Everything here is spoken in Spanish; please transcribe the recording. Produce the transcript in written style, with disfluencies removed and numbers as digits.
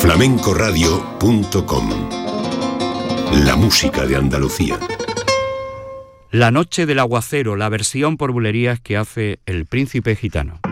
flamencoradio.com. La música de Andalucía. La noche del aguacero, la versión por bulerías que hace el Príncipe Gitano.